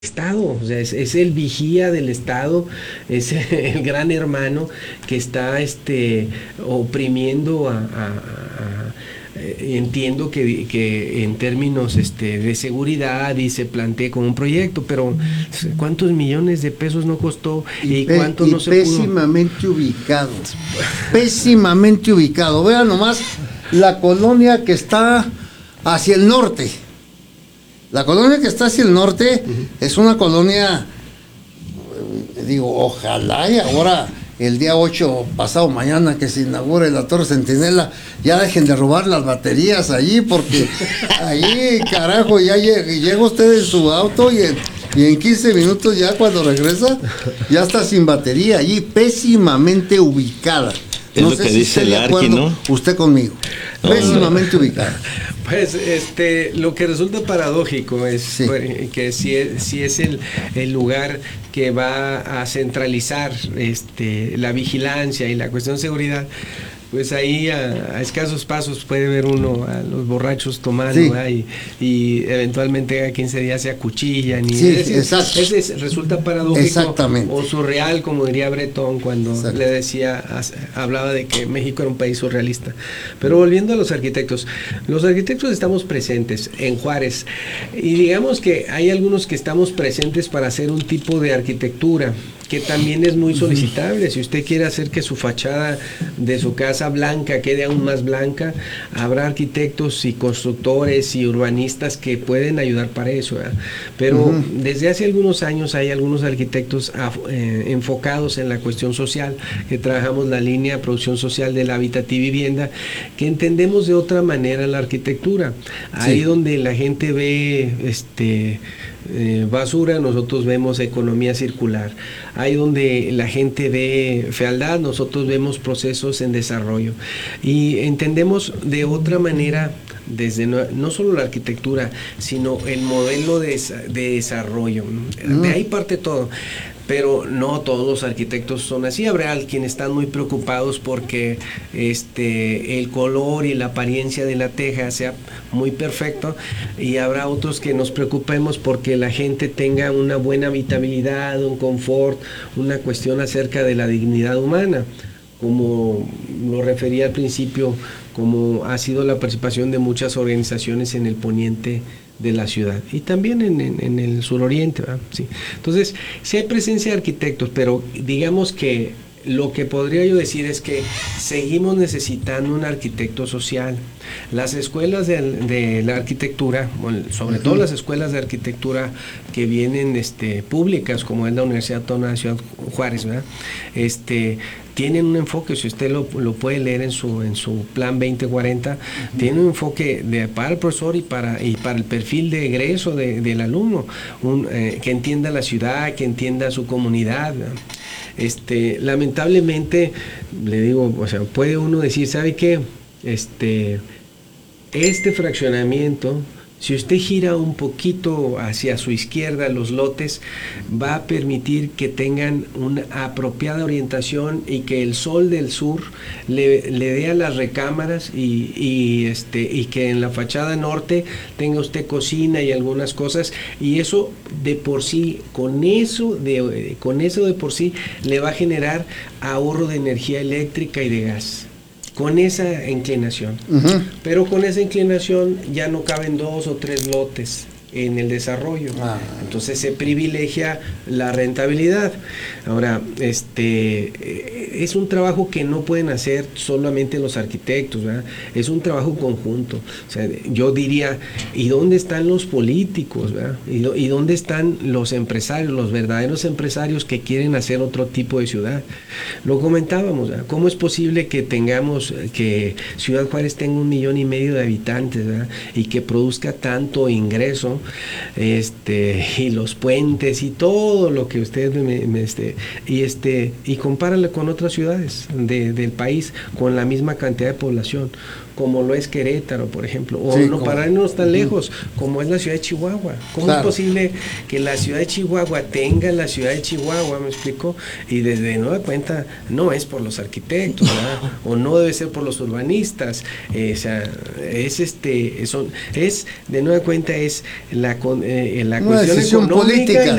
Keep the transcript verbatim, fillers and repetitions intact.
Estado, o sea, es, es el vigía del Estado, es el gran hermano que está este, oprimiendo a, a, a eh, entiendo que, que en términos este, de seguridad y se plantee como un proyecto, pero ¿cuántos millones de pesos no costó y, y pe cuánto y no se pésimamente pudo? ubicado, pésimamente ubicado. Vean nomás la colonia que está hacia el norte. La colonia que está hacia el norte uh-huh. es una colonia, digo, ojalá y ahora el día ocho, pasado mañana que se inaugure la Torre Centinela, ya dejen de robar las baterías allí, porque ahí, carajo, ya llega, llega usted en su auto y en, y en quince minutos ya cuando regresa, ya está sin batería, allí pésimamente ubicada. Es no lo sé que si dice el Arqui, ¿no? Usted conmigo. No, pésimamente no. ubicada. Pues este, lo que resulta paradójico es sí. que si es, si es el, el lugar que va a centralizar este, la vigilancia y la cuestión de seguridad, pues ahí a, a escasos pasos puede ver uno a los borrachos tomando, sí. y, y eventualmente a quince días se acuchillan. Y sí, es decir, exacto. Es, es, resulta paradójico Exactamente. o surreal, como diría Breton cuando exacto. le decía, hablaba de que México era un país surrealista. Pero volviendo a los arquitectos, los arquitectos estamos presentes en Juárez y digamos que hay algunos que estamos presentes para hacer un tipo de arquitectura que también es muy solicitable. Si usted quiere hacer que su fachada de su casa blanca quede aún más blanca, habrá arquitectos y constructores y urbanistas que pueden ayudar para eso, ¿verdad? Pero uh-huh. desde hace algunos años hay algunos arquitectos eh, enfocados en la cuestión social, que trabajamos la línea de producción social del hábitat y vivienda, que entendemos de otra manera la arquitectura. Ahí sí. donde la gente ve este Eh, basura, nosotros vemos economía circular. Ahí donde la gente ve fealdad, nosotros vemos procesos en desarrollo. Y entendemos de otra manera, desde no, no solo la arquitectura, sino el modelo de, de desarrollo. De ahí parte todo. Pero no todos los arquitectos son así. Habrá quienes están muy preocupados porque este, el color y la apariencia de la teja sea muy perfecto, y habrá otros que nos preocupemos porque la gente tenga una buena habitabilidad, un confort, una cuestión acerca de la dignidad humana, como lo refería al principio, como ha sido la participación de muchas organizaciones en el poniente de la ciudad y también en, en, en el suroriente, ¿verdad? Sí. Entonces, sí hay presencia de arquitectos, pero digamos que lo que podría yo decir es que seguimos necesitando un arquitecto social. Las escuelas de, de la arquitectura, bueno, sobre uh-huh. todo las escuelas de arquitectura que vienen este, públicas, como es la Universidad Autónoma de Ciudad Juárez, ¿verdad? Este, tienen un enfoque, si usted lo, lo puede leer en su, en su plan veinte cuarenta, uh-huh. tiene un enfoque de, para el profesor y para, y para el perfil de egreso de, del alumno, un, eh, que entienda la ciudad, que entienda su comunidad, ¿verdad? Este, lamentablemente, le digo, o sea, puede uno decir, ¿sabe qué? Este, este fraccionamiento, si usted gira un poquito hacia su izquierda los lotes, va a permitir que tengan una apropiada orientación y que el sol del sur le, le dé a las recámaras y, y, este, y que en la fachada norte tenga usted cocina y algunas cosas, y eso de por sí, con eso de, con eso de por sí le va a generar ahorro de energía eléctrica y de gas. Con esa inclinación. Uh-huh. Pero con esa inclinación ya no caben dos o tres lotes en el desarrollo. Ah. Entonces se privilegia la rentabilidad. Ahora, este es un trabajo que no pueden hacer solamente los arquitectos, ¿verdad? Es un trabajo conjunto. O sea, yo diría, ¿y dónde están los políticos, ¿verdad? ¿Y, ¿Y dónde están los empresarios, los verdaderos empresarios que quieren hacer otro tipo de ciudad? Lo comentábamos, ¿verdad? ¿Cómo es posible que tengamos, que Ciudad Juárez tenga un millón y medio de habitantes, ¿verdad? Y que produzca tanto ingreso, este, y los puentes y todo lo que usted me, me este, y este, y compárala con otras ciudades de, del país con la misma cantidad de población, como lo es Querétaro, por ejemplo, o sí, no como, para irnos tan uh-huh. lejos, como es la ciudad de Chihuahua? ¿Cómo claro. es posible que la ciudad de Chihuahua tenga la ciudad de Chihuahua, me explico? Y desde nueva cuenta, no es por los arquitectos, ¿verdad? O no debe ser por los urbanistas, eh, o sea, es este, son, es, de nueva cuenta, es la, con- eh, la Una cuestión decisión económica y política. la